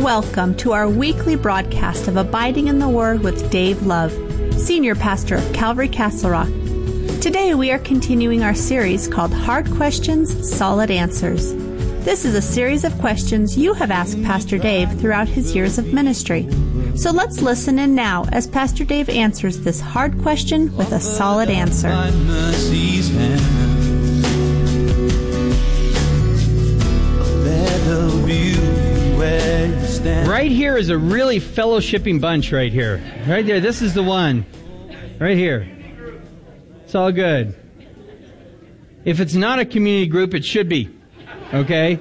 Welcome to our weekly broadcast of Abiding in the Word with Dave Love, Senior Pastor of Calvary Castle Rock. Today we are continuing our series called Hard Questions, Solid Answers. This is a series of questions you have asked Pastor Dave throughout his years of ministry. So let's listen in now as Pastor Dave answers this hard question with a solid answer. Right here is a really fellowshipping bunch right here. Right there. This is the one. Right here. It's all good. If it's not a community group, it should be. Okay?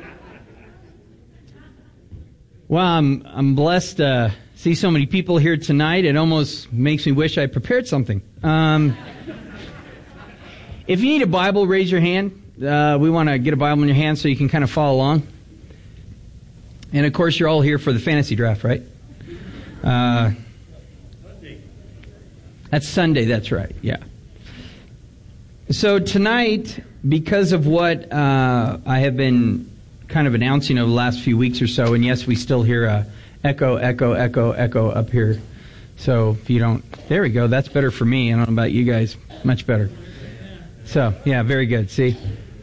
Well, I'm blessed to see so many people here tonight. It almost makes me wish I prepared something. If you need a Bible, raise your hand. We want to get a Bible in your hand so you can kind of follow along. And, of course, you're all here for the fantasy draft, right? That's Sunday, that's right, yeah. So tonight, because of what I have been kind of announcing over the last few weeks or so, and yes, we still hear echo, echo, echo, echo up here. So if you don't, there we go, that's better for me. I don't know about you guys, much better. So, yeah, very good, see?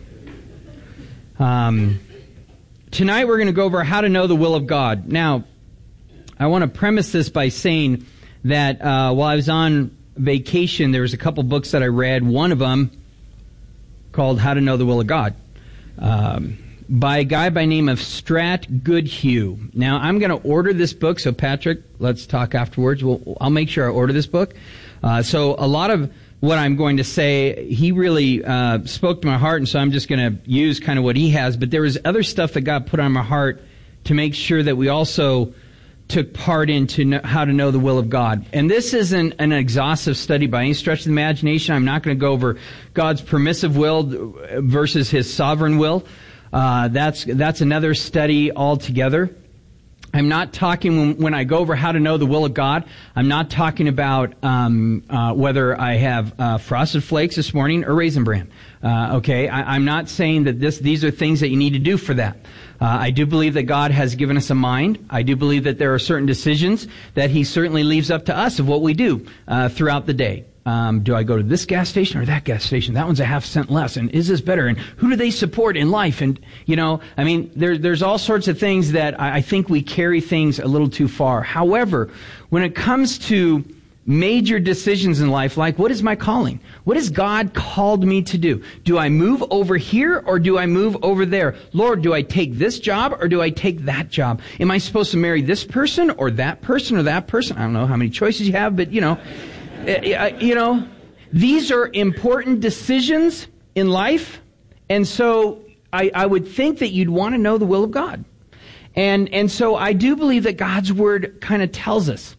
Tonight we're going to go over how to know the will of God. Now, I want to premise this by saying that while I was on vacation, there was a couple books that I read. One of them called How to Know the Will of God by a guy by the name of Strat Goodhue. Now, I'm going to order this book, so Patrick, let's talk afterwards. I'll make sure I order this book. So a lot of what I'm going to say, he really spoke to my heart, and so I'm just going to use kind of what he has. But there was other stuff that God put on my heart to make sure that we also took part into how to know the will of God. And this isn't an exhaustive study by any stretch of the imagination. I'm not going to go over God's permissive will versus His sovereign will. That's another study altogether. I'm not talking, when I go over how to know the will of God, I'm not talking about whether I have Frosted Flakes this morning or Raisin Bran. Okay, I'm not saying that these are things that you need to do for that. I do believe that God has given us a mind. I do believe that there are certain decisions that He certainly leaves up to us of what we do throughout the day. Do I go to this gas station or that gas station? That one's a half cent less. And is this better? And who do they support in life? And, I mean, there's all sorts of things that I think we carry things a little too far. However, when it comes to major decisions in life, like what is my calling? What has God called me to do? Do I move over here or do I move over there? Lord, do I take this job or do I take that job? Am I supposed to marry this person or that person or that person? I don't know how many choices you have, but, these are important decisions in life, and so I would think that you'd want to know the will of God. And so I do believe that God's Word kind of tells us,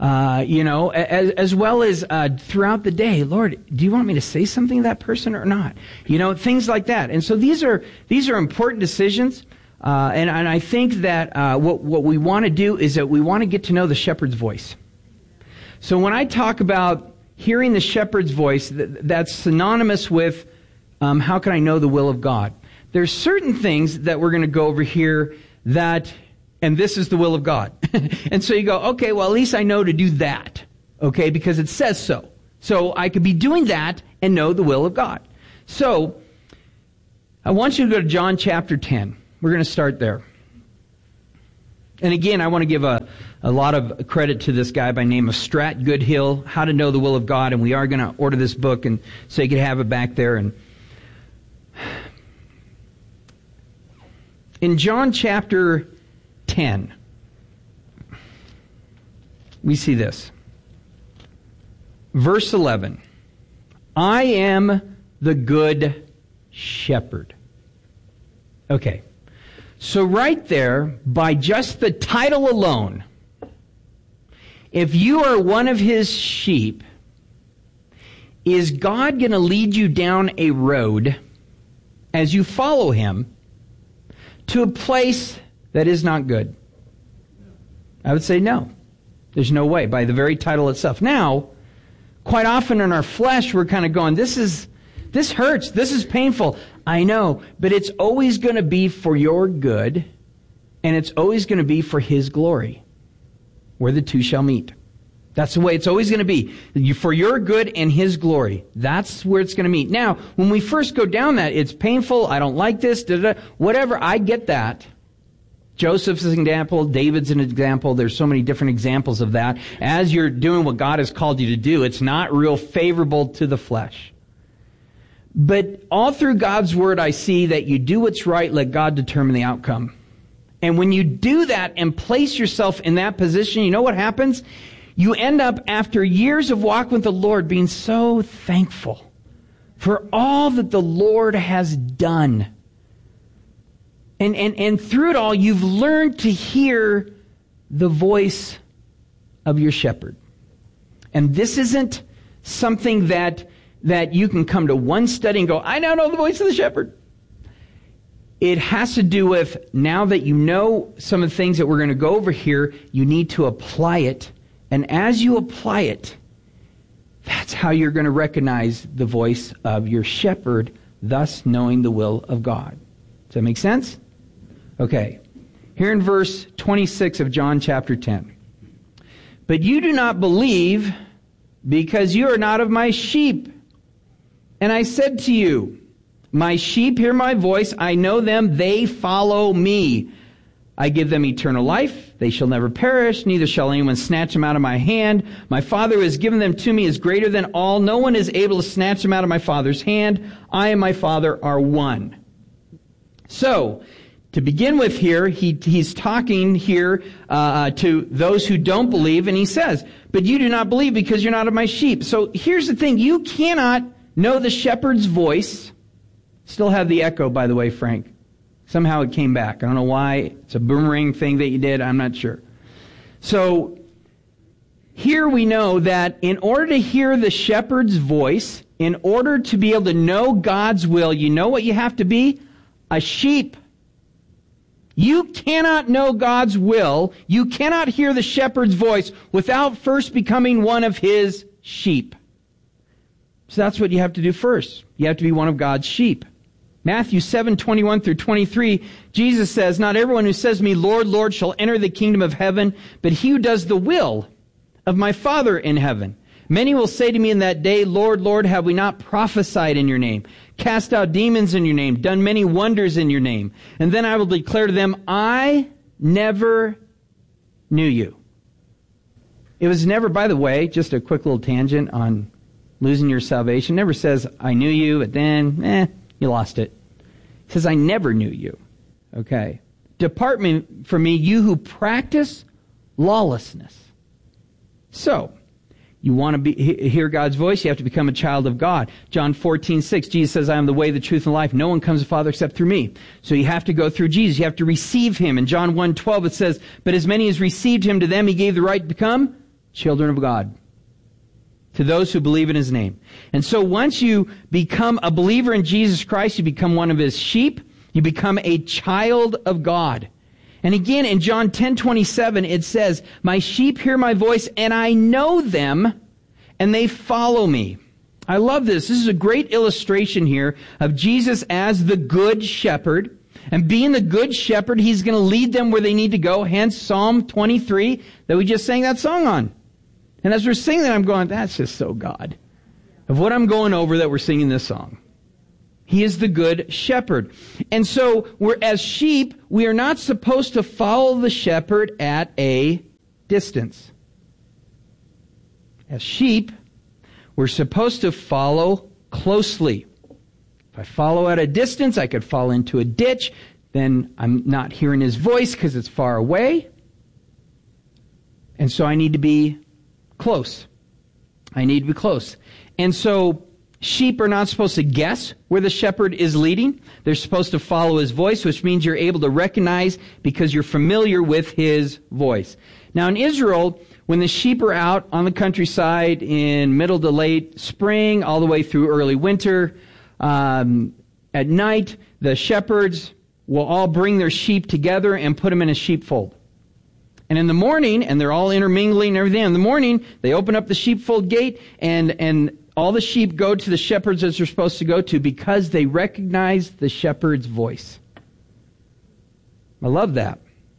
as well as throughout the day, Lord, do you want me to say something to that person or not? Things like that. And so these are important decisions, and I think that what we want to do is that we want to get to know the shepherd's voice. So when I talk about hearing the shepherd's voice, that's synonymous with how can I know the will of God? There's certain things that we're going to go over here and this is the will of God. And so you go, okay, well, at least I know to do that, okay, because it says so. So I could be doing that and know the will of God. So I want you to go to John chapter 10. We're going to start there. And again, I want to give a lot of credit to this guy by the name of Strat Goodhue, How to Know the Will of God, and we are going to order this book and so you can have it back there. And in John chapter 10, we see this. Verse 11, I am the good shepherd. Okay. So right there, by just the title alone, if you are one of His sheep, is God going to lead you down a road as you follow Him to a place that is not good? I would say no. There's no way, by the very title itself. Now, quite often in our flesh, we're kind of going, this hurts, this is painful. I know, but it's always going to be for your good And it's always going to be for His glory, where the two shall meet. That's the way it's always going to be. For your good and His glory. That's where it's going to meet. Now, when we first go down that, it's painful, I don't like this, whatever, I get that. Joseph's an example, David's an example, there's so many different examples of that. As you're doing what God has called you to do, it's not real favorable to the flesh. But all through God's Word, I see that you do what's right, let God determine the outcome. And when you do that and place yourself in that position, you know what happens? You end up, after years of walking with the Lord, being so thankful for all that the Lord has done. And through it all, you've learned to hear the voice of your shepherd. And this isn't something that you can come to one study and go, I now know the voice of the shepherd. It has to do with, now that you know some of the things that we're going to go over here, you need to apply it. And as you apply it, that's how you're going to recognize the voice of your shepherd, thus knowing the will of God. Does that make sense? Okay. Here in verse 26 of John chapter 10. But you do not believe because you are not of my sheep. And I said to you, my sheep hear my voice. I know them. They follow me. I give them eternal life. They shall never perish. Neither shall anyone snatch them out of my hand. My Father who has given them to me is greater than all. No one is able to snatch them out of my Father's hand. I and my Father are one. So, to begin with here, he's talking here to those who don't believe, and he says, but you do not believe because you're not of my sheep. So here's the thing. You cannot know the shepherd's voice. Still have the echo, by the way, Frank. Somehow it came back. I don't know why. It's a boomerang thing that you did. I'm not sure. So here we know that in order to hear the shepherd's voice, in order to be able to know God's will, you know what you have to be? A sheep. You cannot know God's will, you cannot hear the shepherd's voice without first becoming one of His sheep. So that's what you have to do first. You have to be one of God's sheep. Matthew 7:21 through 23, Jesus says, not everyone who says to me, Lord, Lord, shall enter the kingdom of heaven, but he who does the will of my Father in heaven. Many will say to me in that day, Lord, Lord, have we not prophesied in your name, cast out demons in your name, done many wonders in your name? And then I will declare to them, I never knew you. It was never, by the way, just a quick little tangent on losing your salvation. Never says, I knew you, but then, you lost it. It says, I never knew you. Okay. Depart from me, you who practice lawlessness. So, you want to hear God's voice, you have to become a child of God. John 14:6, Jesus says, I am the way, the truth, and life. No one comes to the Father except through me. So you have to go through Jesus. You have to receive Him. In John 1:12 it says, but as many as received Him, to them He gave the right to become children of God. To those who believe in His name. And so once you become a believer in Jesus Christ, you become one of His sheep. You become a child of God. And again, in John 10:27, it says, my sheep hear my voice, and I know them, and they follow me. I love this. This is a great illustration here of Jesus as the good shepherd. And being the good shepherd, He's going to lead them where they need to go. Hence Psalm 23 that we just sang that song on. And as we're singing that, I'm going, that's just so God. Of what I'm going over that we're singing this song. He is the good shepherd. And so, as sheep, we are not supposed to follow the shepherd at a distance. As sheep, we're supposed to follow closely. If I follow at a distance, I could fall into a ditch. Then I'm not hearing His voice because it's far away. And so I need to be close. I need to be close. And so, sheep are not supposed to guess where the shepherd is leading. They're supposed to follow His voice, which means you're able to recognize because you're familiar with His voice. Now in Israel, when the sheep are out on the countryside in middle to late spring, all the way through early winter, at night, the shepherds will all bring their sheep together and put them in a sheepfold. And in the morning, and they're all intermingling and everything, in the morning, they open up the sheepfold gate and all the sheep go to the shepherds as they're supposed to go to because they recognize the shepherd's voice. I love that.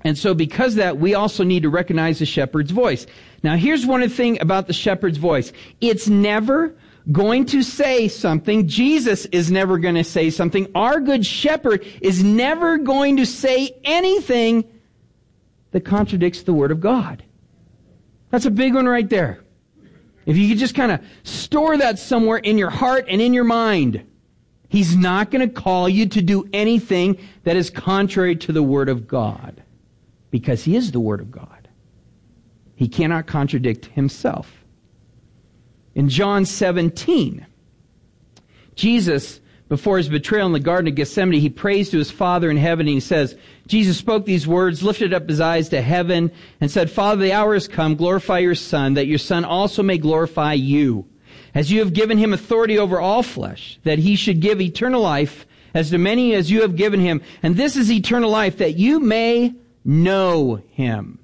And so because of that, we also need to recognize the shepherd's voice. Now, here's one thing about the shepherd's voice. It's never going to say something. Jesus is never going to say something. Our good shepherd is never going to say anything that contradicts the Word of God. That's a big one right there. If you could just kind of store that somewhere in your heart and in your mind. He's not going to call you to do anything that is contrary to the Word of God. Because He is the Word of God. He cannot contradict Himself. In John 17, Jesus, before His betrayal in the Garden of Gethsemane, He prays to His Father in heaven, and He says, Jesus spoke these words, lifted up His eyes to heaven, and said, Father, the hour has come, glorify your Son, that your Son also may glorify you. As you have given Him authority over all flesh, that He should give eternal life as to many as you have given Him. And this is eternal life, that you may know Him,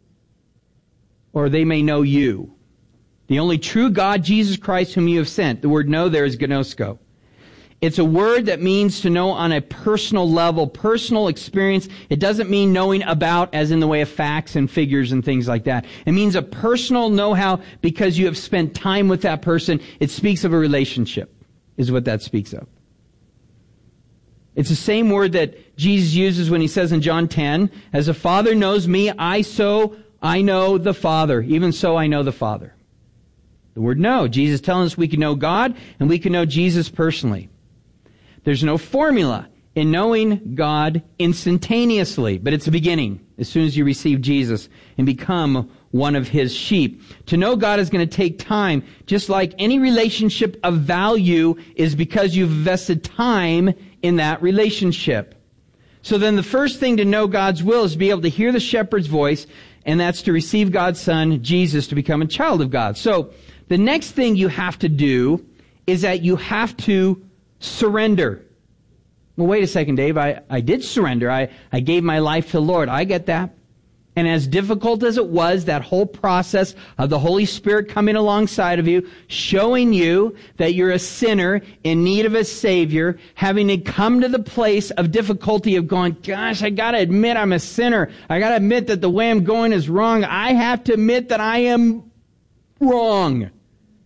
or they may know you. The only true God, Jesus Christ, whom you have sent. The word know there is gnosko. It's a word that means to know on a personal level, personal experience. It doesn't mean knowing about as in the way of facts and figures and things like that. It means a personal know-how because you have spent time with that person. It speaks of a relationship, is what that speaks of. It's the same word that Jesus uses when He says in John 10, as the Father knows me, I know the Father. Even so I know the Father. The word know. Jesus telling us we can know God and we can know Jesus personally. There's no formula in knowing God instantaneously, but it's a beginning as soon as you receive Jesus and become one of His sheep. To know God is going to take time, just like any relationship of value is because you've invested time in that relationship. So then the first thing to know God's will is to be able to hear the shepherd's voice, and that's to receive God's Son, Jesus, to become a child of God. So the next thing you have to do is that you have to surrender. Well, wait a second, Dave. I did surrender. I gave my life to the Lord. I get that. And as difficult as it was, that whole process of the Holy Spirit coming alongside of you, showing you that you're a sinner in need of a Savior, having to come to the place of difficulty of going, gosh, I got to admit I'm a sinner. I got to admit that the way I'm going is wrong. I have to admit that I am wrong. And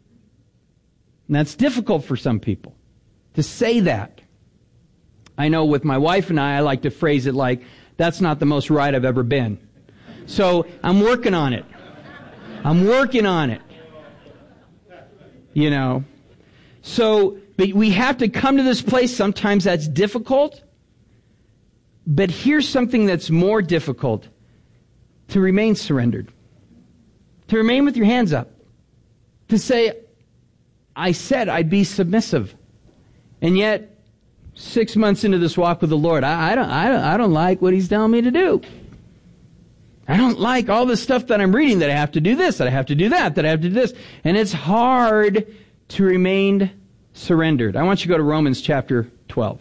that's difficult for some people to say that. I know with my wife and I like to phrase it like, that's not the most right I've ever been. So I'm working on it. I'm working on it. You know. So, but we have to come to this place. Sometimes that's difficult. But here's something that's more difficult. To remain surrendered. To remain with your hands up. To say, I said I'd be submissive. And yet, 6 months into this walk with the Lord, I don't like what He's telling me to do. I don't like all the stuff that I'm reading, that I have to do this, that I have to do that I have to do this. And it's hard to remain surrendered. I want you to go to Romans chapter 12.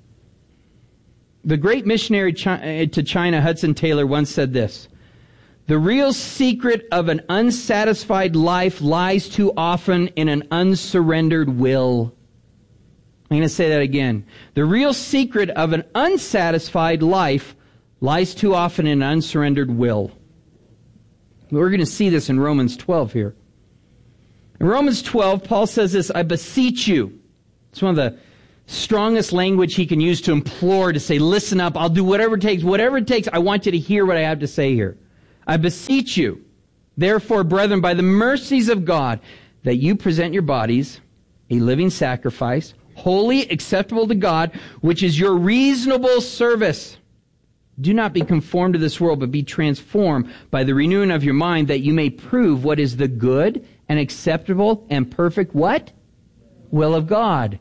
The great missionary to China, Hudson Taylor, once said this: the real secret of an unsatisfied life lies too often in an unsurrendered will. I'm going to say that again. The real secret of an unsatisfied life lies too often in an unsurrendered will. We're going to see this in Romans 12 here. In Romans 12, Paul says this, I beseech you. It's one of the strongest language he can use to implore, to say, listen up, I'll do whatever it takes. Whatever it takes, I want you to hear what I have to say here. I beseech you, therefore, brethren, by the mercies of God, that you present your bodies a living sacrifice, holy, acceptable to God, which is your reasonable service. Do not be conformed to this world, but be transformed by the renewing of your mind, that you may prove what is the good and acceptable and perfect what? Will of God.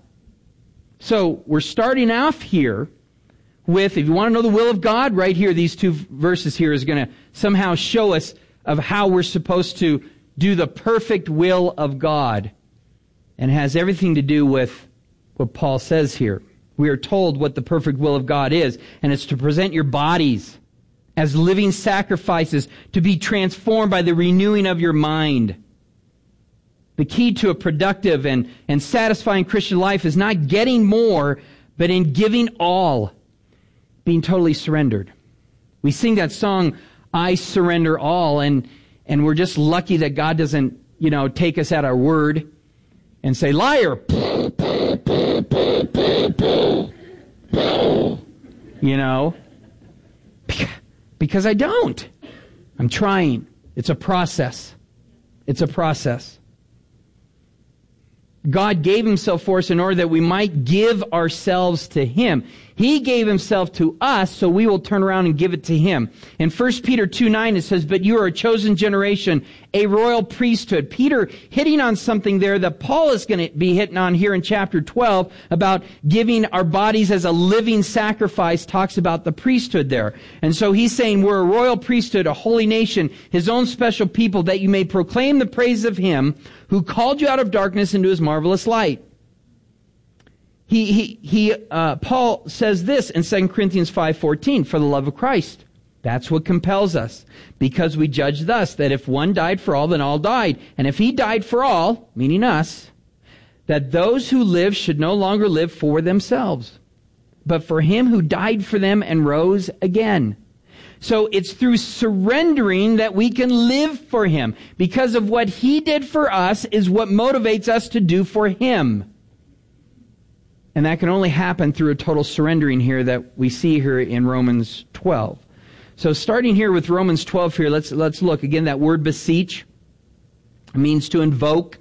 So we're starting off here with, if you want to know the will of God, right here, these two verses here is going to somehow show us of how we're supposed to do the perfect will of God. And has everything to do with what Paul says here. We are told what the perfect will of God is, and it's to present your bodies as living sacrifices, to be transformed by the renewing of your mind. The key to a productive and satisfying Christian life is not getting more, but in giving all, being totally surrendered. We sing that song, I Surrender All, and we're just lucky that God doesn't, take us at our word and say, liar. Because I don't. I'm trying. It's a process. It's a process. God gave himself for us in order that we might give ourselves to him. He gave himself to us, so we will turn around and give it to him. In 1 Peter 2:9 it says, but you are a chosen generation, a royal priesthood. Peter hitting on something there that Paul is going to be hitting on here in chapter 12 about giving our bodies as a living sacrifice, talks about the priesthood there. And so he's saying we're a royal priesthood, a holy nation, his own special people, that you may proclaim the praise of him who called you out of darkness into his marvelous light. Paul says this in 2 Corinthians 5:14, for the love of Christ. That's what compels us, because we judge thus, that if one died for all, then all died. And if he died for all, meaning us, that those who live should no longer live for themselves, but for him who died for them and rose again. So it's through surrendering that we can live for him. Because of what he did for us is what motivates us to do for him. And that can only happen through a total surrendering here that we see here in Romans 12. So starting here with Romans 12 here, let's look. Again, that word beseech means to invoke.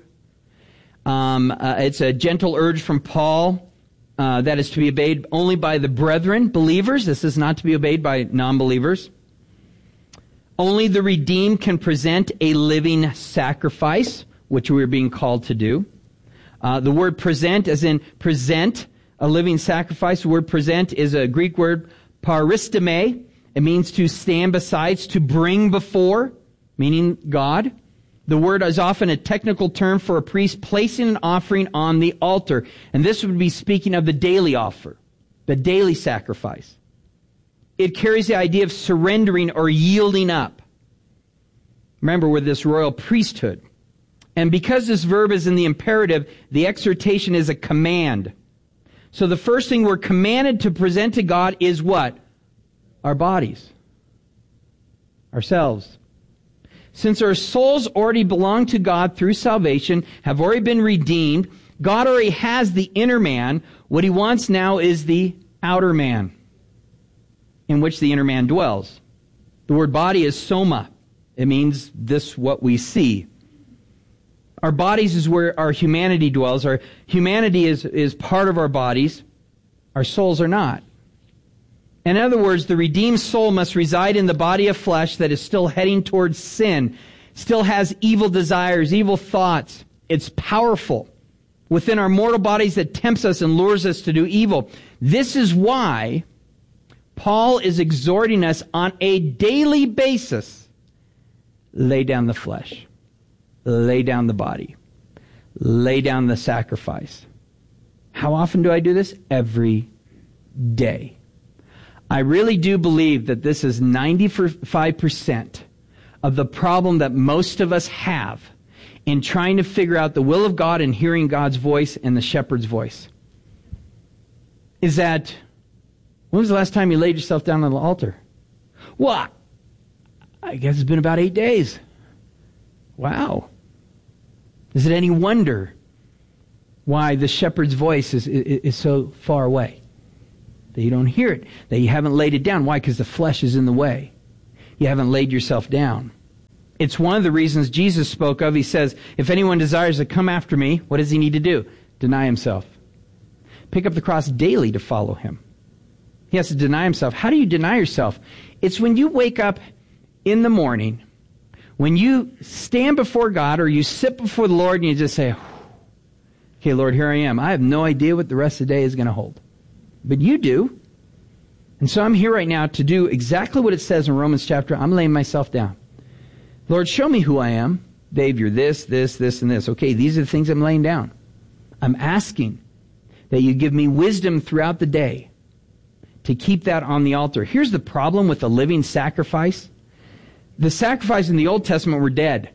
It's a gentle urge from Paul that is to be obeyed only by the brethren, believers. This is not to be obeyed by non-believers. Only the redeemed can present a living sacrifice, which we're being called to do. The word present, as in present, a living sacrifice. The word present is a Greek word, paristeme. It means to stand beside, to bring before, meaning God. The word is often a technical term for a priest placing an offering on the altar. And this would be speaking of the daily offer, the daily sacrifice. It carries the idea of surrendering or yielding up. Remember, we're this royal priesthood. And because this verb is in the imperative, the exhortation is a command. So the first thing we're commanded to present to God is what? Our bodies. Ourselves. Since our souls already belong to God through salvation, have already been redeemed, God already has the inner man. What he wants now is the outer man, in which the inner man dwells. The word body is soma. It means this, what we see. Our bodies is where our humanity dwells. Our humanity is part of our bodies. Our souls are not. In other words, the redeemed soul must reside in the body of flesh that is still heading towards sin, still has evil desires, evil thoughts. It's powerful within our mortal bodies that tempts us and lures us to do evil. This is why Paul is exhorting us on a daily basis, lay down the flesh, lay down the body, lay down the sacrifice. How often do I do this? Every day. I really do believe that this is 95% of the problem that most of us have in trying to figure out the will of God and hearing God's voice and the shepherd's voice. Is that, when was the last time you laid yourself down on the altar? Well, I guess it's been about 8 days. Wow. Is it any wonder why the shepherd's voice is so far away? That you don't hear it, that you haven't laid it down. Why? Because the flesh is in the way. You haven't laid yourself down. It's one of the reasons Jesus spoke of. He says, if anyone desires to come after me, what does he need to do? Deny himself. Pick up the cross daily to follow him. He has to deny himself. How do you deny yourself? It's when you wake up in the morning, when you stand before God or you sit before the Lord and you just say, okay, Lord, here I am. I have no idea what the rest of the day is going to hold. But you do. And so I'm here right now to do exactly what it says in Romans chapter. I'm laying myself down. Lord, show me who I am. Dave, you're this, and this. Okay, these are the things I'm laying down. I'm asking that you give me wisdom throughout the day to keep that on the altar. Here's the problem with the living sacrifice. The sacrifices in the Old Testament were dead.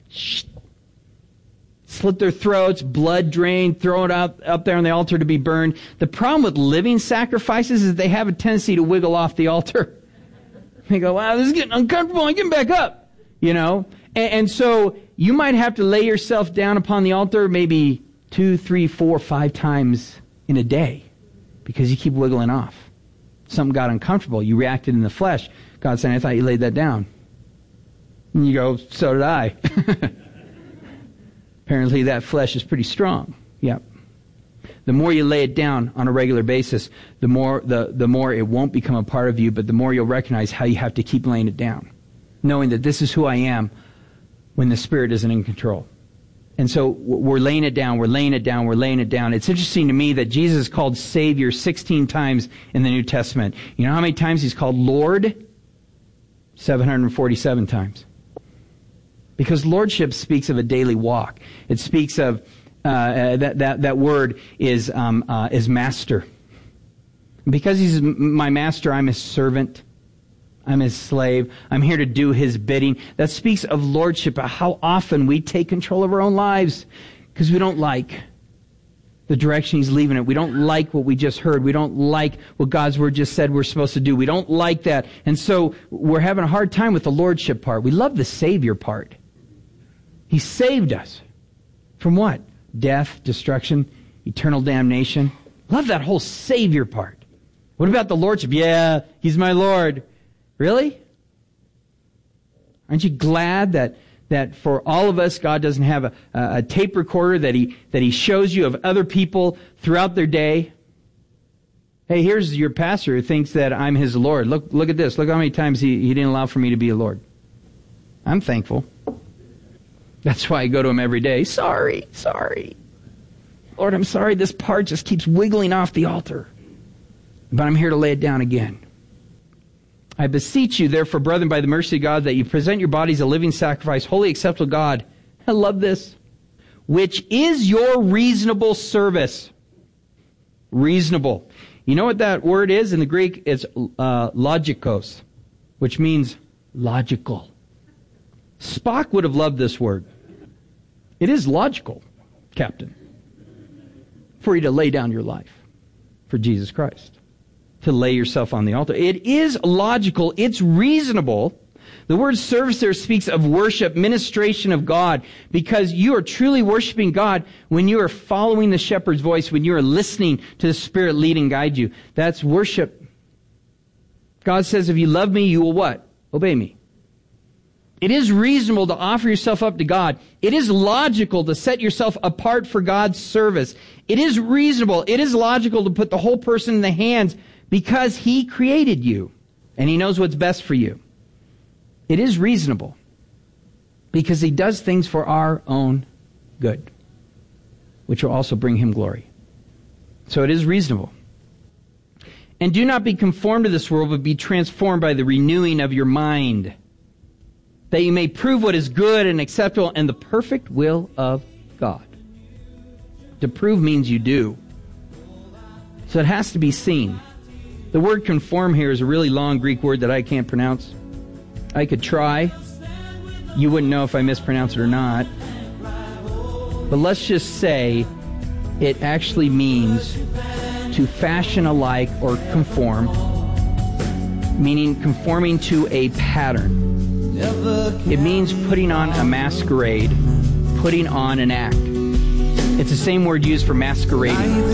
Slit their throats, blood drained, throw it out up there on the altar to be burned. The problem with living sacrifices is they have a tendency to wiggle off the altar. They go, wow, this is getting uncomfortable. I'm getting back up. You know? And so you might have to lay yourself down upon the altar maybe 2, 3, 4, 5 times in a day because you keep wiggling off. Something got uncomfortable. You reacted in the flesh. God said, I thought you laid that down. And you go, so did I. Apparently that flesh is pretty strong. Yep. The more you lay it down on a regular basis, the more it won't become a part of you, but the more you'll recognize how you have to keep laying it down, knowing that this is who I am when the Spirit isn't in control. And so we're laying it down, we're laying it down, we're laying it down. It's interesting to me that Jesus is called Savior 16 times in the New Testament. You know how many times He's called Lord? 747 times. Because Lordship speaks of a daily walk. It speaks of that word is master. Because He's my master, I'm His servant. I'm His slave. I'm here to do His bidding. That speaks of lordship, how often we take control of our own lives because we don't like the direction He's leaving it. We don't like what we just heard. We don't like what God's Word just said we're supposed to do. We don't like that. And so we're having a hard time with the lordship part. We love the Savior part. He saved us from what? Death, destruction, eternal damnation. Love that whole Savior part. What about the lordship? Yeah, He's my Lord. Really? Aren't you glad that for all of us, God doesn't have a tape recorder that He shows you of other people throughout their day? Hey, here's your pastor who thinks that I'm his Lord. Look at this. Look how many times he didn't allow for me to be a Lord. I'm thankful. That's why I go to Him every day. Sorry. Lord, I'm sorry this part just keeps wiggling off the altar. But I'm here to lay it down again. I beseech you, therefore, brethren, by the mercy of God, that you present your bodies a living sacrifice, wholly acceptable to God. I love this. Which is your reasonable service. Reasonable. You know what that word is in the Greek? It's logikos, which means logical. Spock would have loved this word. It is logical, Captain, for you to lay down your life for Jesus Christ. To lay yourself on the altar. It is logical. It's reasonable. The word service there speaks of worship, ministration of God, because you are truly worshiping God when you are following the shepherd's voice, when you are listening to the Spirit lead and guide you. That's worship. God says, if you love me, you will what? Obey me. It is reasonable to offer yourself up to God. It is logical to set yourself apart for God's service. It is reasonable. It is logical to put the whole person in the hands because He created you and He knows what's best for you. It is reasonable because He does things for our own good, which will also bring Him glory. So it is reasonable. And do not be conformed to this world, but be transformed by the renewing of your mind, that you may prove what is good and acceptable and the perfect will of God. To prove means you do. So it has to be seen. The word conform here is a really long Greek word that I can't pronounce. I could try. You wouldn't know if I mispronounce it or not. But let's just say it actually means to fashion alike or conform, meaning conforming to a pattern. It means putting on a masquerade, putting on an act. It's the same word used for masquerading.